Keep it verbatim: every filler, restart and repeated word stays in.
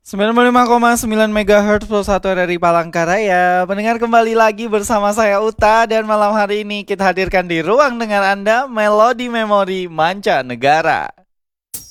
sembilan puluh lima koma sembilan MHz Plus satu dari Palangkaraya. Mendengar kembali lagi bersama saya Uta. Dan malam hari ini kita hadirkan di ruang dengar Anda Melodi Memori Mancanegara.